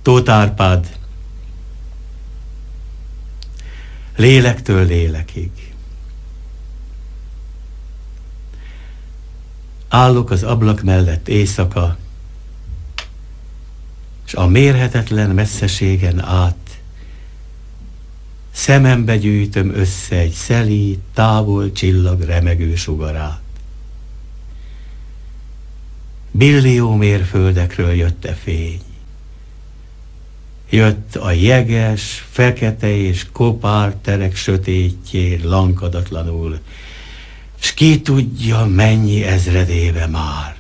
Tóth Árpád, lélektől lélekig. Állok az ablak mellett éjszaka, s a mérhetetlen messzeségen át szemembe gyűjtöm össze egy szelíd, távol csillag remegő sugarát. Billió mérföldekről jött e fény. Jött a jeges, fekete és kopár terek sötétjén lankadatlanul, s ki tudja, mennyi ezredéve már.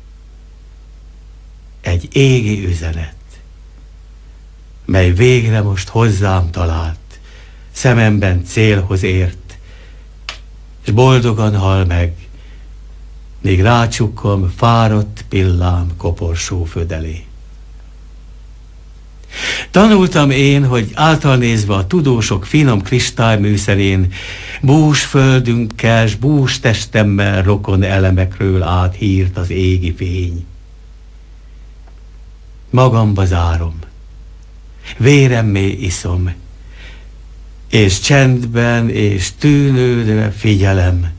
Egy égi üzenet, mely végre most hozzám talált, szememben célhoz ért, s boldogan hal meg, míg rácsukkom fáradt pillám koporsó födelé. Tanultam én, hogy általnézve a tudósok finom kristályműszerén búsföldünkkel s bústestemmel rokon elemekről áthírt az égi fény. Magamba zárom, véremmé iszom, és csendben és tűnődve figyelem,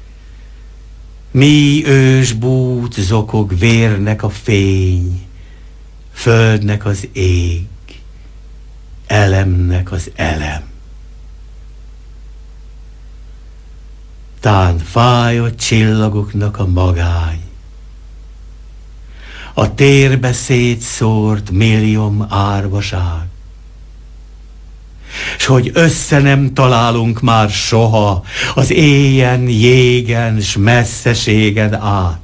mi ős bút zokog vérnek a fény, földnek az ég, elemnek az elem. Tán fájott csillagoknak a magány, a térbe szétszórt millióm árvaság, s hogy össze nem találunk már soha az éjen, jégen s messzeségen át.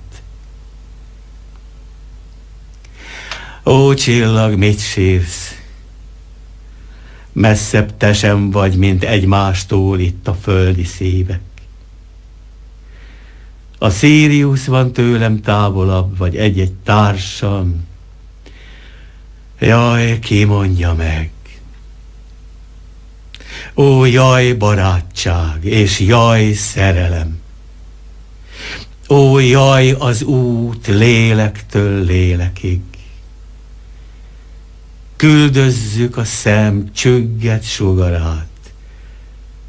Ó, csillag, mit sírsz? Messzebb te sem vagy, mint egymástól itt a földi szívek. A Sirius van tőlem távolabb, vagy egy-egy társam. Jaj, ki mondja meg? Ó, jaj, barátság, és jaj, szerelem. Ó, jaj, az út lélektől lélekig. Küldözzük a szem csügget sugarát,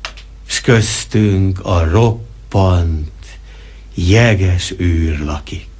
s köztünk a roppant, jeges űr lakik.